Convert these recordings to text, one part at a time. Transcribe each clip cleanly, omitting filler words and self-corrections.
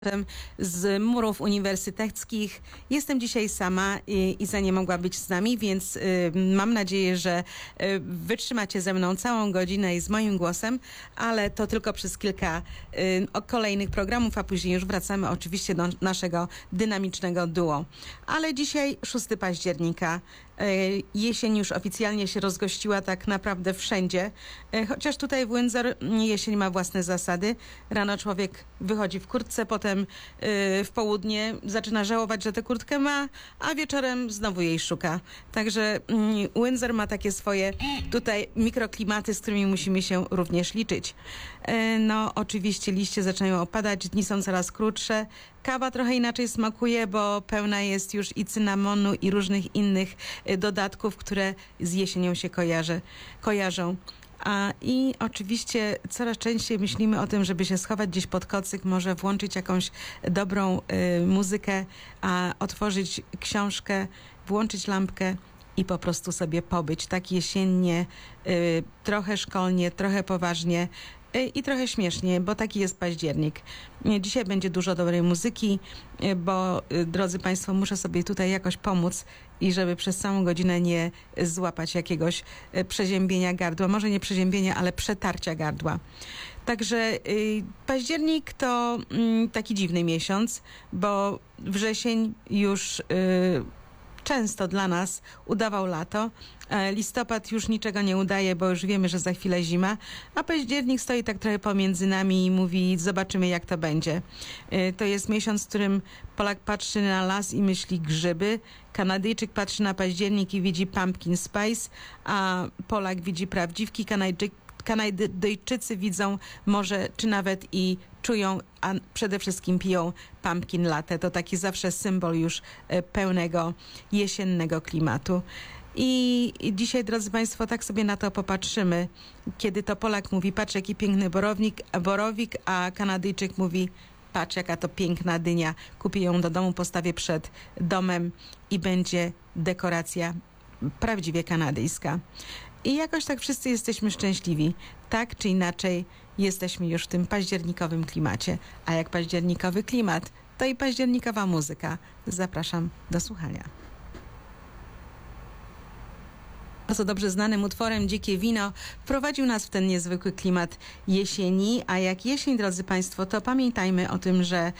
z murów uniwersyteckich. Jestem dzisiaj sama i Iza nie mogła być z nami, więc mam nadzieję, że wytrzymacie ze mną całą godzinę i z moim głosem, ale to tylko przez kilka kolejnych programów, a później już wracamy oczywiście do naszego dynamicznego duo. Ale dzisiaj 6 października. Jesień już oficjalnie się rozgościła tak naprawdę wszędzie, chociaż tutaj w Windsor jesień ma własne zasady. Rano człowiek wychodzi w kurtce, potem w południe zaczyna żałować, że tę kurtkę ma, a wieczorem znowu jej szuka. Także Windsor ma takie swoje tutaj mikroklimaty, z którymi musimy się również liczyć. No oczywiście liście zaczynają opadać, dni są coraz krótsze. Kawa trochę inaczej smakuje, bo pełna jest już i cynamonu, i różnych innych dodatków, które z jesienią się kojarzą. I oczywiście coraz częściej myślimy o tym, żeby się schować gdzieś pod kocyk, może włączyć jakąś dobrą muzykę, a otworzyć książkę, włączyć lampkę i po prostu sobie pobyć tak jesiennie, trochę szkolnie, trochę poważnie i trochę śmiesznie, bo taki jest październik. Dzisiaj będzie dużo dobrej muzyki, bo drodzy Państwo, muszę sobie tutaj jakoś pomóc i żeby przez całą godzinę nie złapać jakiegoś przeziębienia gardła. Może nie przeziębienia, ale przetarcia gardła. Także październik to taki dziwny miesiąc, bo wrzesień już często dla nas udawał lato. Listopad już niczego nie udaje, bo już wiemy, że za chwilę zima, a październik stoi tak trochę pomiędzy nami i mówi, zobaczymy jak to będzie. To jest miesiąc, w którym Polak patrzy na las i myśli grzyby, Kanadyjczyk patrzy na październik i widzi pumpkin spice, a Polak widzi prawdziwki, Kanadyjczycy widzą morze, czy nawet i czują, a przede wszystkim piją pumpkin latte. To taki zawsze symbol już pełnego jesiennego klimatu. I dzisiaj, drodzy Państwo, tak sobie na to popatrzymy, kiedy to Polak mówi, patrz jaki piękny borowik, a Kanadyjczyk mówi, patrz jaka to piękna dynia, kupię ją do domu, postawię przed domem i będzie dekoracja prawdziwie kanadyjska. I jakoś tak wszyscy jesteśmy szczęśliwi. Tak czy inaczej jesteśmy już w tym październikowym klimacie. A jak październikowy klimat, to i październikowa muzyka. Zapraszam do słuchania. Bardzo dobrze znanym utworem Dzikie Wino wprowadził nas w ten niezwykły klimat jesieni. A jak jesień, drodzy Państwo, to pamiętajmy o tym, że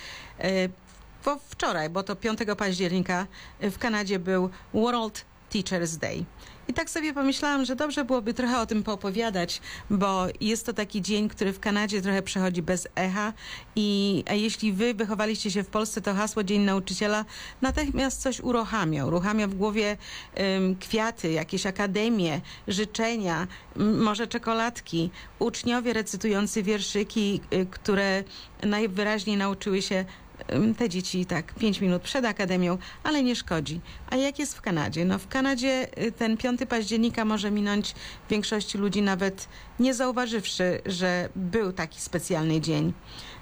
wczoraj, bo to 5 października w Kanadzie był World Teachers Day. I tak sobie pomyślałam, że dobrze byłoby trochę o tym poopowiadać, bo jest to taki dzień, który w Kanadzie trochę przechodzi bez echa a jeśli wy wychowaliście się w Polsce, to hasło Dzień Nauczyciela natychmiast coś uruchamia w głowie kwiaty, jakieś akademie, życzenia, może czekoladki, uczniowie recytujący wierszyki, które najwyraźniej nauczyły się te dzieci tak 5 minut przed akademią, ale nie szkodzi. A jak jest w Kanadzie? No w Kanadzie ten 5 października może minąć większości ludzi nawet nie zauważywszy, że był taki specjalny dzień.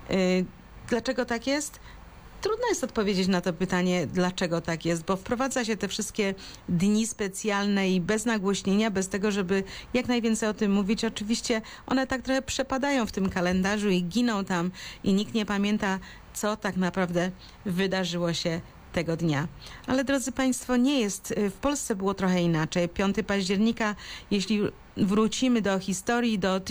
Dlaczego tak jest? Trudno jest odpowiedzieć na to pytanie, dlaczego tak jest, bo wprowadza się te wszystkie dni specjalne i bez nagłośnienia, bez tego, żeby jak najwięcej o tym mówić. Oczywiście one tak trochę przepadają w tym kalendarzu i giną tam i nikt nie pamięta, co tak naprawdę wydarzyło się tego dnia. Ale drodzy Państwo, nie jest. W Polsce było trochę inaczej. 5 października, jeśli wrócimy do historii, do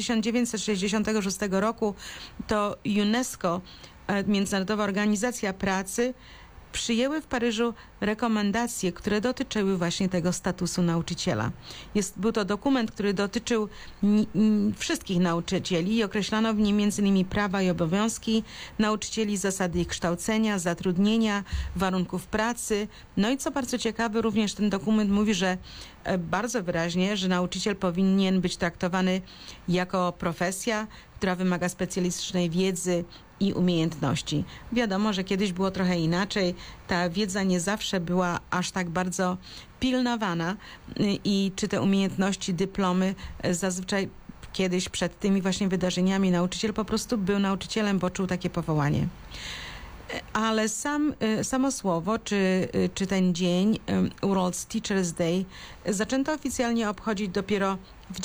1966 roku, to UNESCO, Międzynarodowa Organizacja Pracy, przyjęły w Paryżu rekomendacje, które dotyczyły właśnie tego statusu nauczyciela. Był to dokument, który dotyczył wszystkich nauczycieli i określano w nim m.in. prawa i obowiązki nauczycieli, zasady ich kształcenia, zatrudnienia, warunków pracy. No i co bardzo ciekawe, również ten dokument mówi, że bardzo wyraźnie, że nauczyciel powinien być traktowany jako profesja, która wymaga specjalistycznej wiedzy i umiejętności. Wiadomo, że kiedyś było trochę inaczej. Ta wiedza nie zawsze była aż tak bardzo pilnowana i czy te umiejętności, dyplomy zazwyczaj kiedyś przed tymi właśnie wydarzeniami nauczyciel po prostu był nauczycielem, bo czuł takie powołanie. Ale samo słowo, czy ten dzień, World Teachers Day, zaczęto oficjalnie obchodzić dopiero w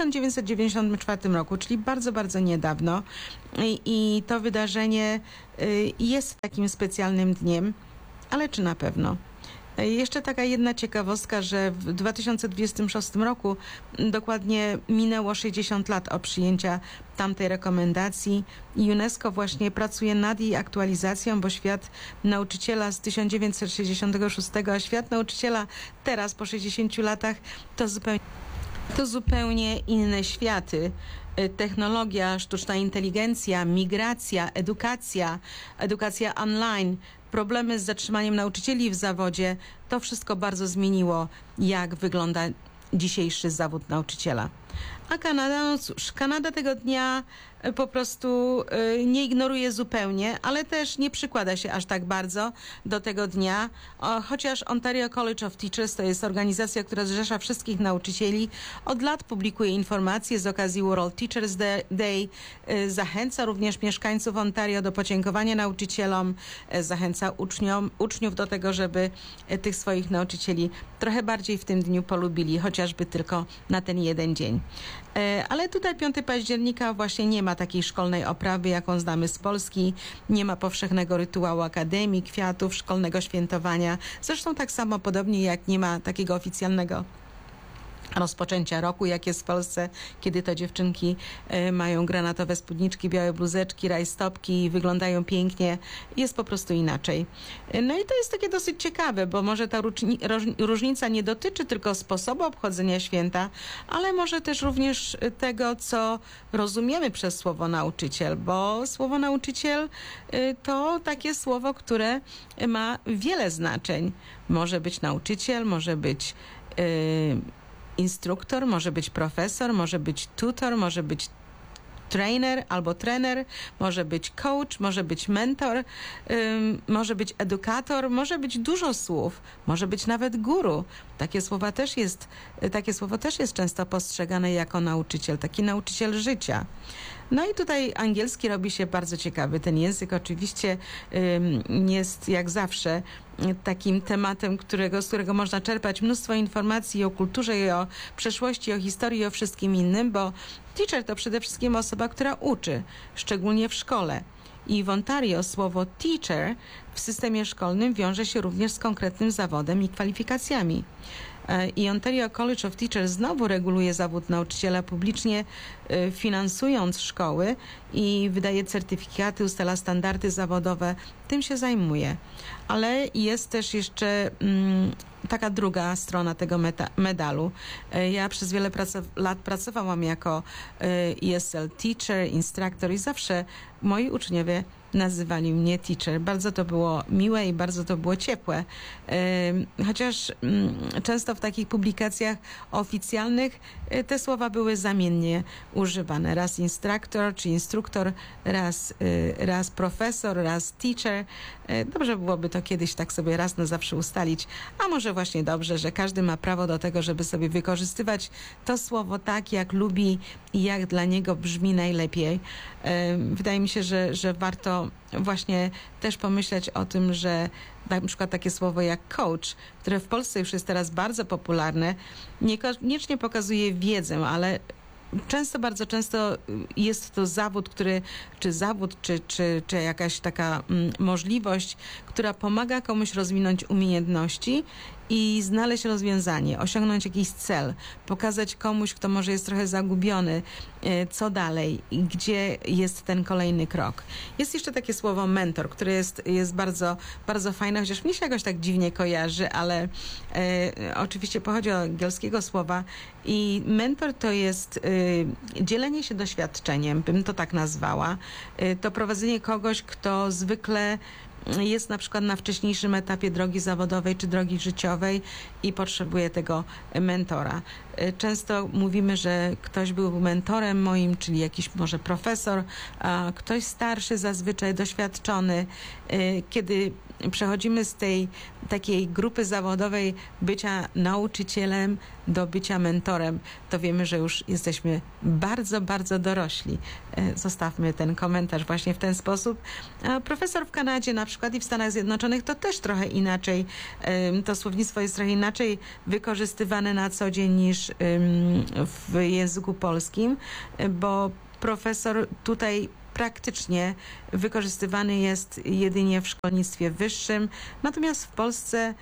1994 roku, czyli bardzo, bardzo niedawno. I to wydarzenie jest takim specjalnym dniem, ale czy na pewno? Jeszcze taka jedna ciekawostka, że w 2026 roku dokładnie minęło 60 lat od przyjęcia tamtej rekomendacji i UNESCO właśnie pracuje nad jej aktualizacją, bo świat nauczyciela z 1966, a świat nauczyciela teraz po 60 latach to zupełnie inne światy. Technologia, sztuczna inteligencja, migracja, edukacja online, problemy z zatrzymaniem nauczycieli w zawodzie, to wszystko bardzo zmieniło, jak wygląda dzisiejszy zawód nauczyciela. A Kanada, no cóż, Kanada tego dnia po prostu nie ignoruje zupełnie, ale też nie przykłada się aż tak bardzo do tego dnia, chociaż Ontario College of Teachers to jest organizacja, która zrzesza wszystkich nauczycieli, od lat publikuje informacje z okazji World Teachers Day, zachęca również mieszkańców Ontario do podziękowania nauczycielom, zachęca uczniów do tego, żeby tych swoich nauczycieli trochę bardziej w tym dniu polubili, chociażby tylko na ten jeden dzień. Ale tutaj 5 października właśnie nie ma takiej szkolnej oprawy, jaką znamy z Polski. Nie ma powszechnego rytuału akademii, kwiatów, szkolnego świętowania. Zresztą tak samo podobnie jak nie ma takiego oficjalnego rozpoczęcia roku, jak jest w Polsce, kiedy to dziewczynki mają granatowe spódniczki, białe bluzeczki, rajstopki i wyglądają pięknie. Jest po prostu inaczej. No i to jest takie dosyć ciekawe, bo może ta różnica nie dotyczy tylko sposobu obchodzenia święta, ale może też również tego, co rozumiemy przez słowo nauczyciel, bo słowo nauczyciel to takie słowo, które ma wiele znaczeń. Może być nauczyciel, może być instruktor, może być profesor, może być tutor, może być trainer albo trener, może być coach, może być mentor, może być edukator, może być dużo słów, może być nawet guru. Takie słowo też jest często postrzegane jako nauczyciel, taki nauczyciel życia. No i tutaj angielski robi się bardzo ciekawy. Ten język oczywiście jest jak zawsze takim tematem, z którego można czerpać mnóstwo informacji o kulturze i o przeszłości, o historii i o wszystkim innym, bo teacher to przede wszystkim osoba, która uczy, szczególnie w szkole. I w Ontario słowo teacher w systemie szkolnym wiąże się również z konkretnym zawodem i kwalifikacjami. I Ontario College of Teachers znowu reguluje zawód nauczyciela publicznie, finansując szkoły i wydaje certyfikaty, ustala standardy zawodowe. Tym się zajmuje. Ale jest też jeszcze taka druga strona tego medalu. Ja przez wiele lat pracowałam jako ESL teacher, instruktor i zawsze moi uczniowie nazywali mnie teacher. Bardzo to było miłe i bardzo to było ciepłe. Chociaż często w takich publikacjach oficjalnych te słowa były zamiennie używane. Raz instruktor czy instruktor, raz profesor, raz teacher. Dobrze byłoby to kiedyś tak sobie raz na zawsze ustalić, a może właśnie dobrze, że każdy ma prawo do tego, żeby sobie wykorzystywać to słowo tak, jak lubi i jak dla niego brzmi najlepiej. Wydaje mi się, że warto właśnie też pomyśleć o tym, że na przykład takie słowo jak coach, które w Polsce już jest teraz bardzo popularne, niekoniecznie pokazuje wiedzę, ale bardzo często jest to zawód, czy jakaś taka możliwość, która pomaga komuś rozwinąć umiejętności i znaleźć rozwiązanie, osiągnąć jakiś cel, pokazać komuś, kto może jest trochę zagubiony, co dalej i gdzie jest ten kolejny krok. Jest jeszcze takie słowo mentor, które jest bardzo, bardzo fajne, chociaż mnie się jakoś tak dziwnie kojarzy, ale oczywiście pochodzi od angielskiego słowa i mentor to jest dzielenie się doświadczeniem, bym to tak nazwała. To prowadzenie kogoś, kto zwykle jest na przykład na wcześniejszym etapie drogi zawodowej czy drogi życiowej i potrzebuje tego mentora. Często mówimy, że ktoś był mentorem moim, czyli jakiś może profesor, ktoś starszy, zazwyczaj doświadczony. Kiedy przechodzimy z tej takiej grupy zawodowej bycia nauczycielem do bycia mentorem, to wiemy, że już jesteśmy bardzo, bardzo dorośli. Zostawmy ten komentarz właśnie w ten sposób. A profesor w Kanadzie na przykład i w Stanach Zjednoczonych to też trochę inaczej. To słownictwo jest trochę inaczej wykorzystywane na co dzień niż w języku polskim, bo profesor tutaj praktycznie wykorzystywany jest jedynie w szkolnictwie wyższym, natomiast w Polsce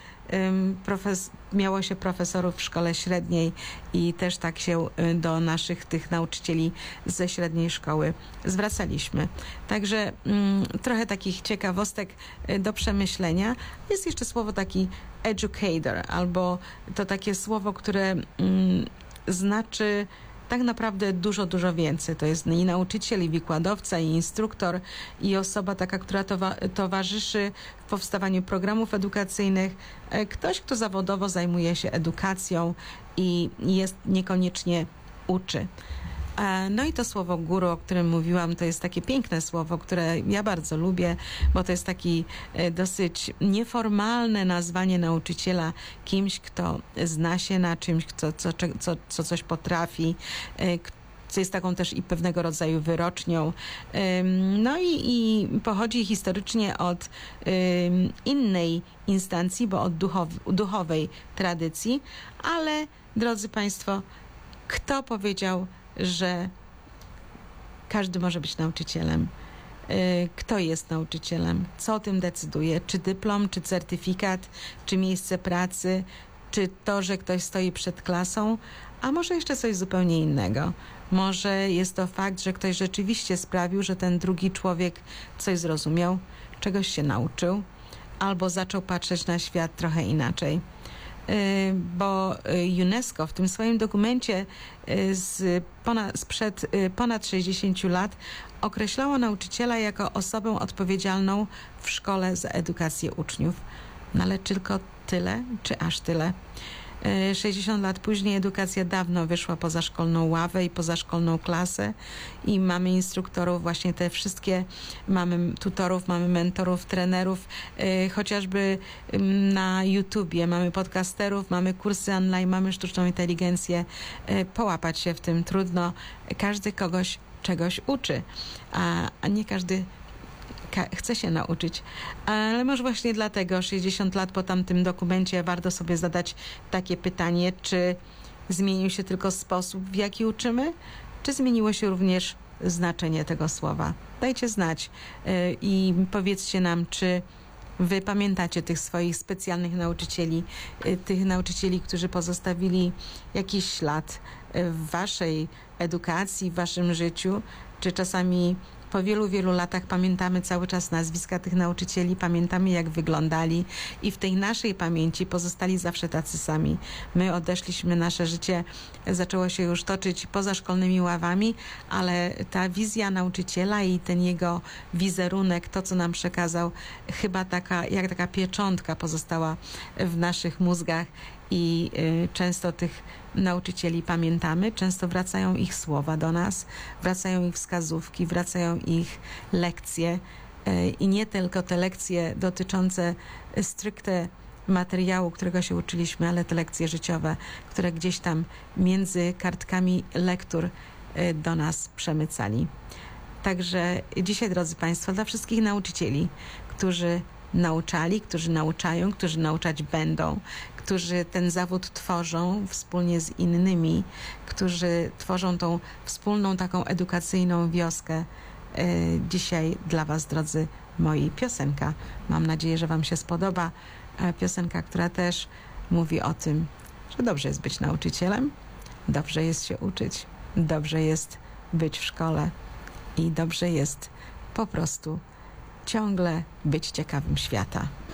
miało się profesorów w szkole średniej i też tak się do naszych tych nauczycieli ze średniej szkoły zwracaliśmy. Także trochę takich ciekawostek do przemyślenia. Jest jeszcze słowo taki educator, albo to takie słowo, które znaczy tak naprawdę dużo, dużo więcej. To jest i nauczyciel, i wykładowca, i instruktor, i osoba taka, która towarzyszy w powstawaniu programów edukacyjnych. Ktoś, kto zawodowo zajmuje się edukacją i niekoniecznie uczy. No i to słowo guru, o którym mówiłam, to jest takie piękne słowo, które ja bardzo lubię, bo to jest taki dosyć nieformalne nazwanie nauczyciela kimś, kto zna się na czymś, co coś potrafi, co jest taką też i pewnego rodzaju wyrocznią. No i pochodzi historycznie od innej instancji, bo od duchowej tradycji, ale drodzy Państwo, kto powiedział, że każdy może być nauczycielem? Kto jest nauczycielem? Co o tym decyduje? Czy dyplom, czy certyfikat, czy miejsce pracy, czy to, że ktoś stoi przed klasą? A może jeszcze coś zupełnie innego? Może jest to fakt, że ktoś rzeczywiście sprawił, że ten drugi człowiek coś zrozumiał, czegoś się nauczył, albo zaczął patrzeć na świat trochę inaczej. Bo UNESCO w tym swoim dokumencie sprzed ponad 60 lat określało nauczyciela jako osobę odpowiedzialną w szkole za edukację uczniów. No ale tylko tyle, czy aż tyle? 60 lat później edukacja dawno wyszła poza szkolną ławę i poza szkolną klasę i mamy instruktorów, właśnie te wszystkie, mamy tutorów, mamy mentorów, trenerów, chociażby na YouTubie, mamy podcasterów, mamy kursy online, mamy sztuczną inteligencję. Połapać się w tym trudno. Każdy kogoś czegoś uczy, a nie każdy chce się nauczyć, ale może właśnie dlatego 60 lat po tamtym dokumencie warto sobie zadać takie pytanie, czy zmienił się tylko sposób, w jaki uczymy, czy zmieniło się również znaczenie tego słowa. Dajcie znać i powiedzcie nam, czy wy pamiętacie tych swoich specjalnych nauczycieli, tych nauczycieli, którzy pozostawili jakiś ślad w waszej edukacji, w waszym życiu, czy czasami po wielu, wielu latach pamiętamy cały czas nazwiska tych nauczycieli, pamiętamy jak wyglądali i w tej naszej pamięci pozostali zawsze tacy sami. My odeszliśmy, nasze życie zaczęło się już toczyć poza szkolnymi ławami, ale ta wizja nauczyciela i ten jego wizerunek, to co nam przekazał, chyba taka pieczątka pozostała w naszych mózgach i często tych nauczycieli pamiętamy, często wracają ich słowa do nas, wracają ich wskazówki, wracają ich lekcje i nie tylko te lekcje dotyczące stricte materiału, którego się uczyliśmy, ale te lekcje życiowe, które gdzieś tam między kartkami lektur do nas przemycali. Także dzisiaj, drodzy Państwo, dla wszystkich nauczycieli, którzy nauczali, którzy nauczają, którzy nauczać będą, którzy ten zawód tworzą wspólnie z innymi, którzy tworzą tą wspólną taką edukacyjną wioskę. Dzisiaj dla Was, drodzy moi, piosenka. Mam nadzieję, że Wam się spodoba. Piosenka, która też mówi o tym, że dobrze jest być nauczycielem, dobrze jest się uczyć, dobrze jest być w szkole i dobrze jest po prostu ciągle być ciekawym świata.